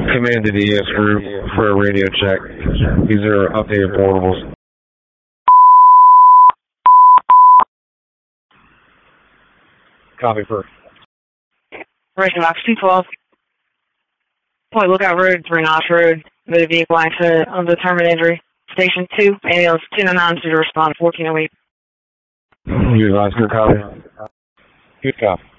Command to DS group for a radio check. These are updated portables. Copy first. Racing Box 212. Point Lookout Road, 3 Notch Road. Motor vehicle accident, undetermined injury. Station 2, ambulance 209 to respond 1408. You advise good copy? Good copy.